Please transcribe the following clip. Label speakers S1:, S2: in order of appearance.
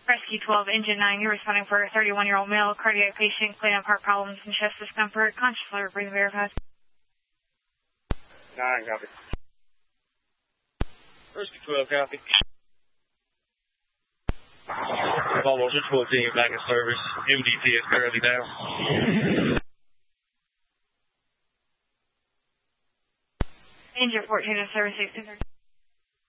S1: Rescue 12, Engine 9, you're responding for a 31-year-old male cardiac patient, claiming heart problems and chest discomfort, conscious level breathing verified.
S2: 9, copy.
S3: Rescue 12, copy. Volvo 614 back in service. MDT is currently down.
S1: Engine 14 in service 1630.